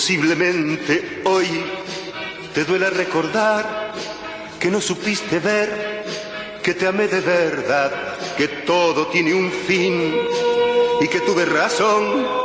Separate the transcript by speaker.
Speaker 1: Posiblemente hoy te duela recordar que no supiste ver que te amé de verdad, que todo tiene un fin y que tuve razón